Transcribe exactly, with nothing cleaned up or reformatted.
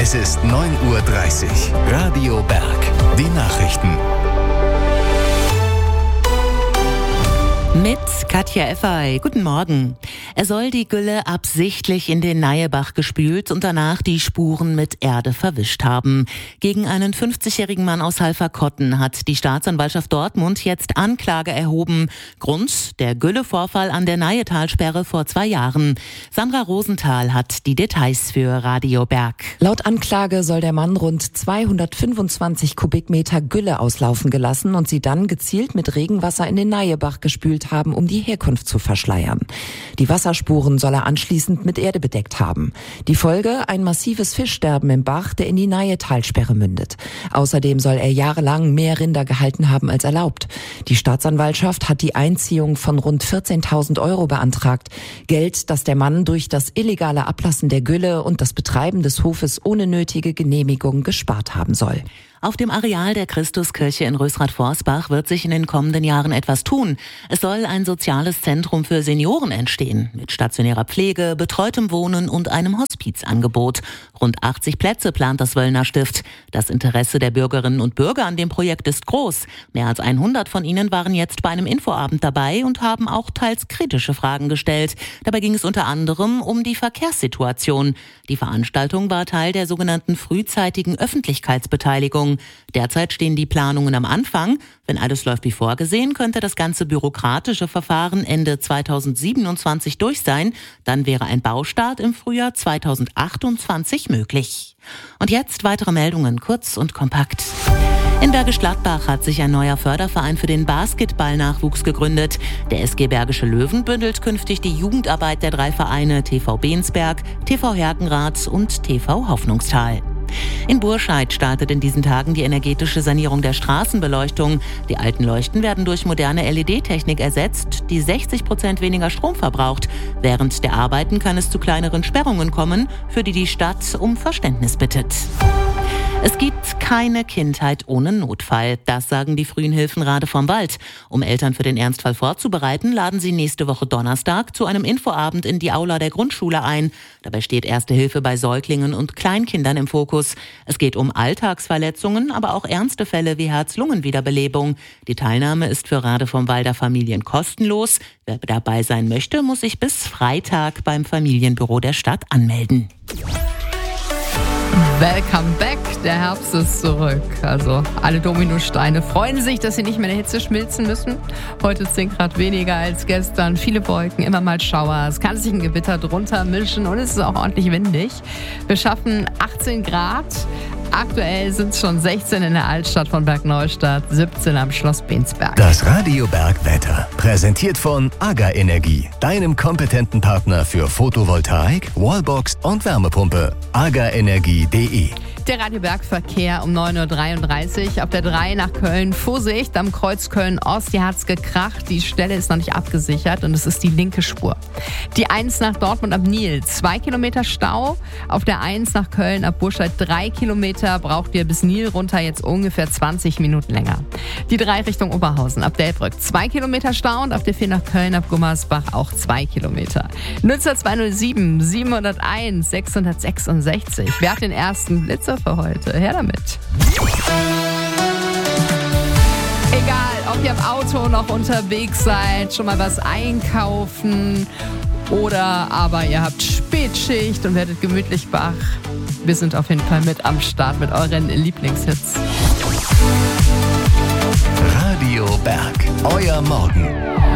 Es ist neun Uhr dreißig. Radio Berg. Die Nachrichten. Mit Katja Effay. Guten Morgen. Er soll die Gülle absichtlich in den Neiebach gespült und danach die Spuren mit Erde verwischt haben. Gegen einen fünfzigjährigen Mann aus Halverkotten hat die Staatsanwaltschaft Dortmund jetzt Anklage erhoben. Grund: der Güllevorfall an der Neietalsperre vor zwei Jahren. Sandra Rosenthal hat die Details für Radio Berg. Laut Anklage soll der Mann rund zweihundertfünfundzwanzig Kubikmeter Gülle auslaufen gelassen und sie dann gezielt mit Regenwasser in den Neiebach gespült haben, um die Herkunft zu verschleiern. Die Wasserspuren soll er anschließend mit Erde bedeckt haben. Die Folge: ein massives Fischsterben im Bach, der in die Neitalsperre mündet. Außerdem soll er jahrelang mehr Rinder gehalten haben als erlaubt. Die Staatsanwaltschaft hat die Einziehung von rund vierzehntausend Euro beantragt. Geld, das der Mann durch das illegale Ablassen der Gülle und das Betreiben des Hofes ohne nötige Genehmigung gespart haben soll. Auf dem Areal der Christuskirche in Rösrath-Forsbach wird sich in den kommenden Jahren etwas tun. Es soll ein soziales Zentrum für Senioren entstehen, mit stationärer Pflege, betreutem Wohnen und einem Hospizangebot. Rund achtzig Plätze plant das Wöllner Stift. Das Interesse der Bürgerinnen und Bürger an dem Projekt ist groß. Mehr als hundert von ihnen waren jetzt bei einem Infoabend dabei und haben auch teils kritische Fragen gestellt. Dabei ging es unter anderem um die Verkehrssituation. Die Veranstaltung war Teil der sogenannten frühzeitigen Öffentlichkeitsbeteiligung. Derzeit stehen die Planungen am Anfang. Wenn alles läuft wie vorgesehen, könnte das ganze bürokratische Verfahren Ende zweitausendsiebenundzwanzig durch sein. Dann wäre ein Baustart im Frühjahr zweitausendachtundzwanzig möglich. Und jetzt weitere Meldungen, kurz und kompakt. In Bergisch Gladbach hat sich ein neuer Förderverein für den Basketballnachwuchs gegründet. Der S G Bergische Löwen bündelt künftig die Jugendarbeit der drei Vereine T V Bensberg, T V Herkenrath und T V Hoffnungstal. In Burscheid startet in diesen Tagen die energetische Sanierung der Straßenbeleuchtung. Die alten Leuchten werden durch moderne L E D-Technik ersetzt, die sechzig Prozent weniger Strom verbraucht. Während der Arbeiten kann es zu kleineren Sperrungen kommen, für die die Stadt um Verständnis bittet. Es gibt keine Kindheit ohne Notfall. Das sagen die frühen Hilfen Rade vom Wald. Um Eltern für den Ernstfall vorzubereiten, laden sie nächste Woche Donnerstag zu einem Infoabend in die Aula der Grundschule ein. Dabei steht Erste Hilfe bei Säuglingen und Kleinkindern im Fokus. Es geht um Alltagsverletzungen, aber auch ernste Fälle wie Herz-Lungen-Wiederbelebung. Die Teilnahme ist für Rade vom Walder Familien kostenlos. Wer dabei sein möchte, muss sich bis Freitag beim Familienbüro der Stadt anmelden. Welcome back, der Herbst ist zurück. Also alle Dominosteine freuen sich, dass sie nicht mehr in der Hitze schmilzen müssen. Heute zehn Grad weniger als gestern, viele Wolken, immer mal Schauer. Es kann sich ein Gewitter drunter mischen und es ist auch ordentlich windig. Wir schaffen achtzehn Grad. Aktuell sind es schon sechzehn in der Altstadt von Bergneustadt, siebzehn am Schloss Bensberg. Das Radio Berg Wetter, präsentiert von AGA Energie, deinem kompetenten Partner für Photovoltaik, Wallbox und Wärmepumpe. aga energie punkt de. Der Radio Berg Verkehr um neun Uhr dreiunddreißig. Auf der drei nach Köln. Vorsicht, am Kreuz Köln-Ost. Hier hat's gekracht. Die Stelle ist noch nicht abgesichert und es ist die linke Spur. Die eins nach Dortmund ab Nil. Zwei Kilometer Stau. Auf der eins nach Köln ab Burscheid drei Kilometer. Braucht ihr bis Nil runter jetzt ungefähr zwanzig Minuten länger. Die drei Richtung Oberhausen ab Delbrück. Zwei Kilometer Stau und auf der vier nach Köln ab Gummersbach auch zwei Kilometer. Nutzer zwei null sieben sieben null eins sechs sechs sechs. Wer hat den ersten Blitzer für heute? Her damit. Egal, ob ihr im Auto noch unterwegs seid, schon mal was einkaufen oder aber ihr habt Spätschicht und werdet gemütlich wach. Wir sind auf jeden Fall mit am Start mit euren Lieblingshits. Radio Berg, euer Morgen.